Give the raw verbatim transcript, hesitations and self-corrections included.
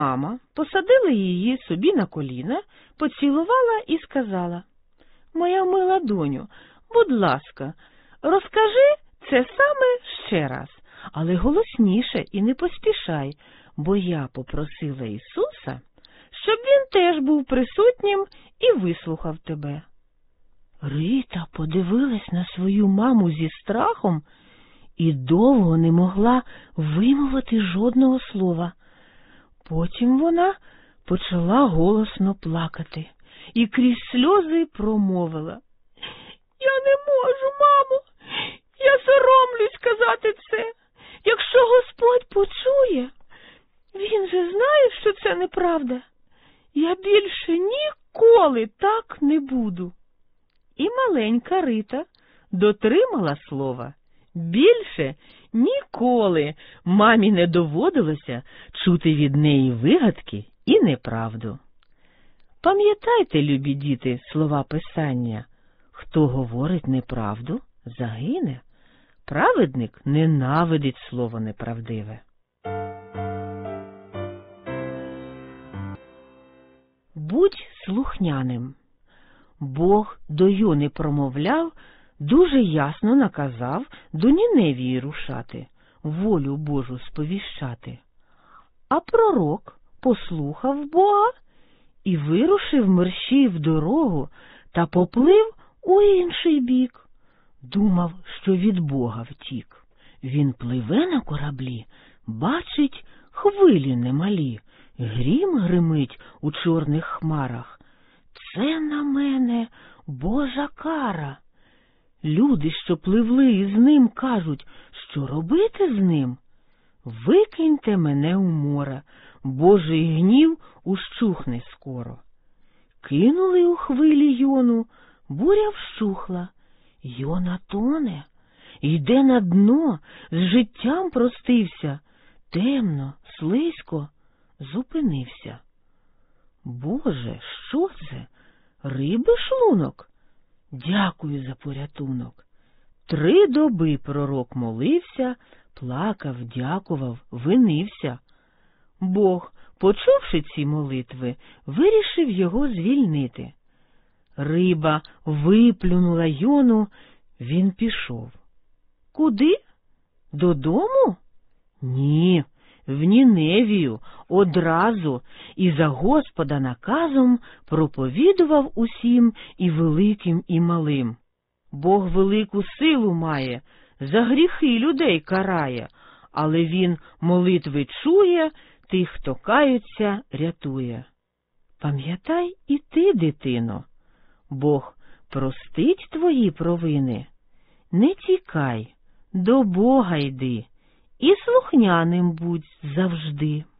Мама посадила її собі на коліна, поцілувала і сказала: «Моя мила доню, будь ласка, розкажи це саме ще раз, але голосніше і не поспішай, бо я попросила Ісуса, щоб він теж був присутнім і вислухав тебе». Рита подивилась на свою маму зі страхом і довго не могла вимовити жодного слова. Потім вона почала голосно плакати і крізь сльози промовила: «Я не можу, мамо, я соромлюсь казати це. Якщо Господь почує, він же знає, що це неправда. Я більше ніколи так не буду». І маленька Рита дотримала слова. Більше ніколи мамі не доводилося чути від неї вигадки і неправду. Пам'ятайте, любі діти, слова Писання: хто говорить неправду, загине. Праведник ненавидить слово неправдиве. Будь слухняним. Бог до Йони промовляв, дуже ясно наказав до Ніневії рушати, волю Божу сповіщати. А пророк послухав Бога і вирушив мерщій в дорогу та поплив у інший бік. Думав, що від Бога втік. Він пливе на кораблі, бачить хвилі немалі, грім гримить у чорних хмарах. Це на мене Божа кара. Люди, що пливли із ним, кажуть: що робити з ним? Викиньте мене у море, Божий гнів ущухне скоро. Кинули у хвилі Йону, буря вщухла. Йона тоне, йде на дно, з життям простився, темно, слизько, зупинився. Боже, що це? Риби шлунок? Дякую за порятунок. Три доби пророк молився, плакав, дякував, винився. Бог, почувши ці молитви, вирішив його звільнити. Риба виплюнула Йону, він пішов. Куди? Додому? Ні, в Ніневію, одразу, і за Господа наказом проповідував усім, і великим, і малим. Бог велику силу має, за гріхи людей карає, але він молитви чує, тих, хто каються, рятує. Пам'ятай і ти, дитино, Бог простить твої провини. Не тікай, до Бога йди, і слухняним будь завжди.